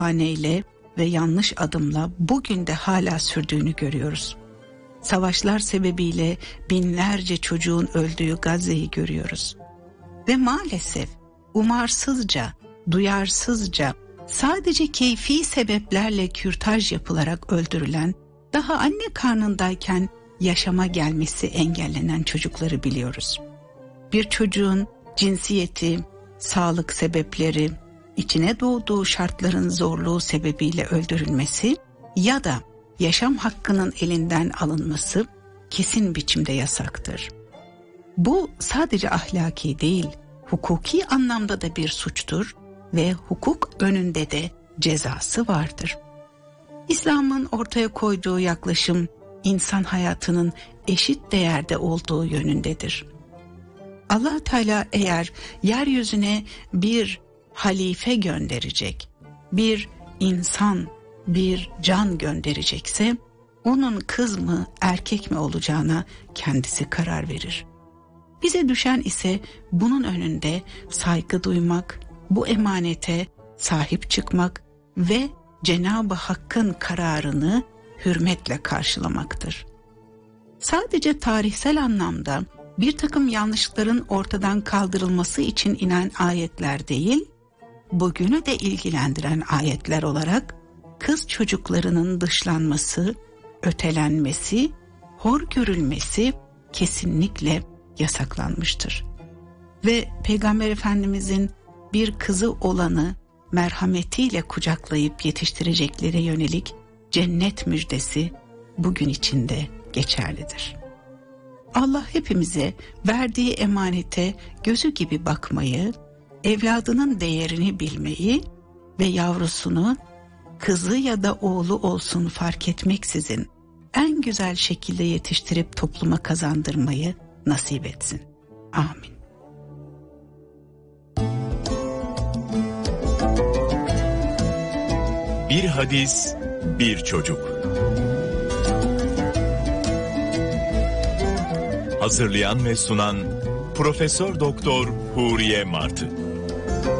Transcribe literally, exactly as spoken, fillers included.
bahaneyle ve yanlış adımla bugün de hala sürdüğünü görüyoruz. Savaşlar sebebiyle binlerce çocuğun öldüğü Gazze'yi görüyoruz. Ve maalesef umarsızca, duyarsızca, sadece keyfi sebeplerle kürtaj yapılarak öldürülen, daha anne karnındayken yaşama gelmesi engellenen çocukları biliyoruz. Bir çocuğun cinsiyeti, sağlık sebepleri, içine doğduğu şartların zorluğu sebebiyle öldürülmesi ya da yaşam hakkının elinden alınması kesin biçimde yasaktır. Bu sadece ahlaki değil, hukuki anlamda da bir suçtur ve hukuk önünde de cezası vardır. İslam'ın ortaya koyduğu yaklaşım insan hayatının eşit değerde olduğu yönündedir. Allah Teala eğer yeryüzüne bir halife gönderecek, bir insan, bir can gönderecekse onun kız mı erkek mi olacağına kendisi karar verir. Bize düşen ise bunun önünde saygı duymak, bu emanete sahip çıkmak ve Cenab-ı Hakk'ın kararını hürmetle karşılamaktır. Sadece tarihsel anlamda bir takım yanlışlıkların ortadan kaldırılması için inen ayetler değil, bugünü de ilgilendiren ayetler olarak kız çocuklarının dışlanması, ötelenmesi, hor görülmesi kesinlikle yasaklanmıştır. Ve Peygamber Efendimizin bir kızı olanı merhametiyle kucaklayıp yetiştirecekleri yönelik cennet müjdesi bugün içinde geçerlidir. Allah hepimize verdiği emanete gözü gibi bakmayı, evladının değerini bilmeyi ve yavrusunu kızı ya da oğlu olsun fark etmeksizin en güzel şekilde yetiştirip topluma kazandırmayı nasip etsin. Amin. Bir hadis, bir çocuk. Hazırlayan ve sunan Profesör Doktor Huriye Martı.